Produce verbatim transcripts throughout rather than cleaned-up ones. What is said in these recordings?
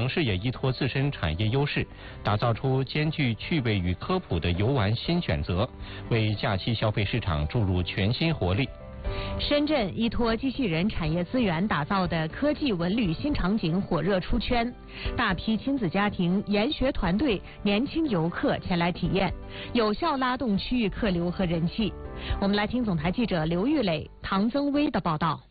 城市也依托自身产业优势，打造出兼具趣味与科普的游玩新选择，为假期消费市场注入全新活力。 深圳依托机器人产业资源打造的科技文旅新场景火热出圈，大批亲子家庭、研学团队、年轻游客前来体验，有效拉动区域客流和人气。我们来听总台记者刘玉磊、唐增威的报道。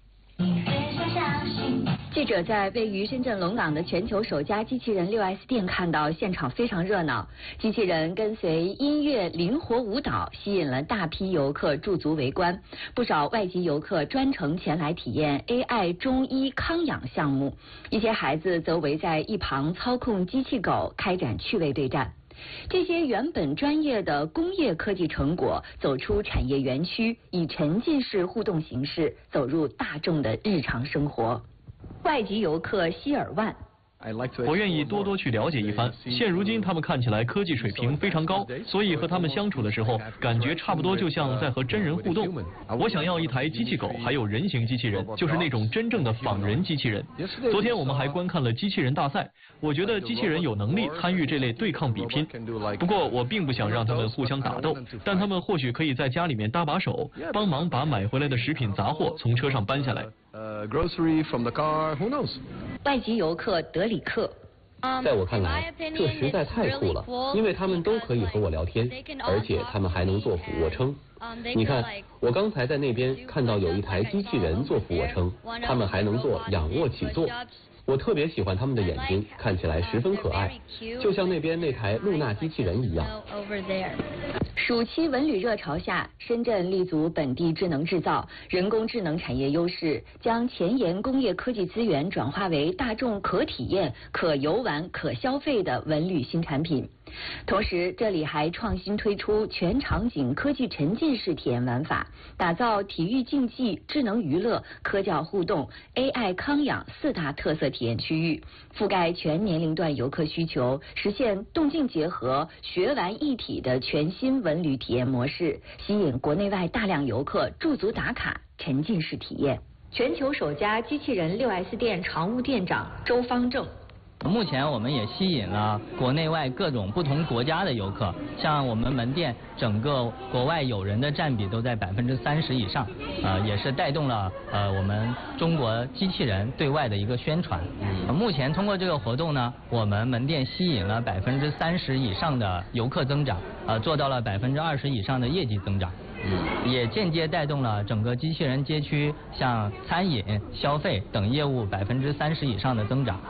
记者在位于深圳龙岗的全球首家机器人六 S 店看到现场非常热闹，机器人跟随音乐灵活舞蹈，吸引了大批游客驻足围观。不少外籍游客专程前来体验 A I 中医康养项目，一些孩子则围在一旁操控机器狗，开展趣味对战。这些原本专业的工业科技成果走出产业园区，以沉浸式互动形式走入大众的日常生活。外籍游客希尔万， 我愿意多多去了解一番。现如今他们看起来科技水平非常高，所以和他们相处的时候，感觉差不多就像在和真人互动。我想要一台机器狗，还有人形机器人，就是那种真正的仿人机器人。昨天我们还观看了机器人大赛，我觉得机器人有能力参与这类对抗比拼。不过我并不想让他们互相打斗，但他们或许可以在家里面搭把手，帮忙把买回来的食品杂货从车上搬下来。 Uh, grocery from the car, who knows? 外籍游客德里克， 在我看来，这实在太酷了，因为他们都可以和我聊天，而且他们还能做俯卧撑。你看，我刚才在那边看到有一台机器人做俯卧撑，他们还能做仰卧起坐。我特别喜欢他们的眼睛，看起来十分可爱，就像那边那台露娜机器人一样。 暑期文旅热潮下，深圳立足本地智能制造、人工智能产业优势，将前沿工业科技资源转化为大众可体验、可游玩、可消费的文旅新产品。同时，这里还创新推出全场景科技沉浸式体验玩法，打造体育竞技、智能娱乐、科教互动、A I 康养四大特色体验区域，覆盖全年龄段游客需求，实现动静结合、学玩一体的全新文旅体验模式，吸引国内外大量游客驻足打卡、沉浸式体验。全球首家机器人六 S 店常务店长周方正。 目前我们也吸引了国内外各种不同国家的游客，像我们门店整个国外友人的占比都在百分之三十以上，呃，也是带动了呃我们中国机器人对外的一个宣传。呃、目前通过这个活动呢，我们门店吸引了百分之三十以上的游客增长，呃，做到了百分之二十以上的业绩增长。也间接带动了整个机器人街区像餐饮、消费等业务百分之三十以上的增长。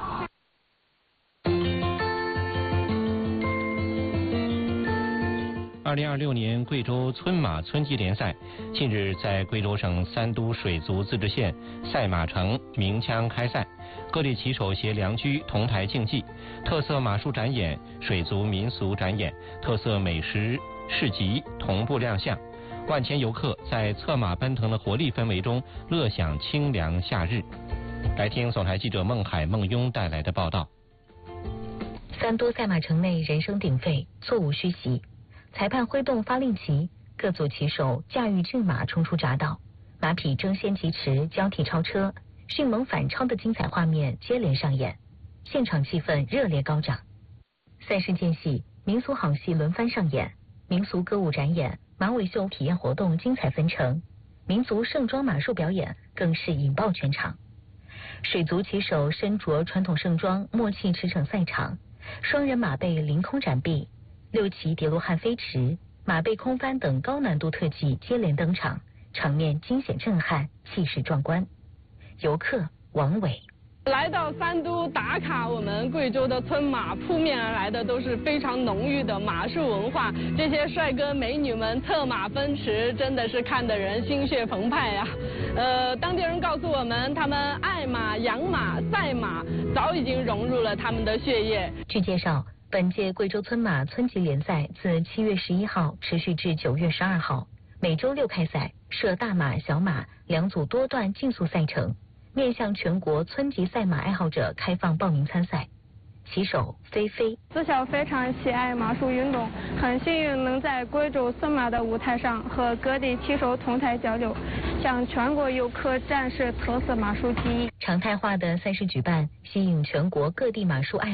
二零二六年贵州村马村级联赛近日在贵州省三都水族自治县赛马城鸣枪开赛，各地骑手携良驹同台竞技，特色马术展演、水族民俗展演、特色美食市集同步亮相，万千游客在策马奔腾的活力氛围中乐享清凉夏日。来听总台记者孟海、孟雍带来的报道。 三都赛马城内人声鼎沸，座无虚席。裁判挥动发令旗，各组骑手驾驭骏马冲出闸道，马匹争先疾驰，交替超车，迅猛反超的精彩画面接连上演，现场气氛热烈高涨。赛事间隙，民俗好戏轮番上演，民俗歌舞展演、马尾秀体验活动精彩纷呈，民族盛装马术表演更是引爆全场。水族骑手身着传统盛装，默契驰骋赛场，双人马背凌空展臂。六骑叠罗汉飞驰、马背空翻等高难度特技接连登场，场面惊险震撼，气势壮观。游客王伟。 来到三都打卡我们贵州的村马，扑面而来的都是非常浓郁的马术文化。这些帅哥美女们策马奔驰，真的是看得人心血澎湃呀、啊。呃，当地人告诉我们，他们爱马、养马、赛马，早已经融入了他们的血液。 据介绍，本届贵州村马村级联赛自七月十一号持续至九月十二号，每周六开赛，设大马、小马两组多段竞速赛程。面向全国村级赛马爱好者开放报名参赛。骑手菲菲， 自小非常喜爱马术运动，很幸运能在贵州村马的舞台上和各地骑手同台交流，向全国游客展示特色马术技艺。 常态化的赛事举办，吸引全国各地马术爱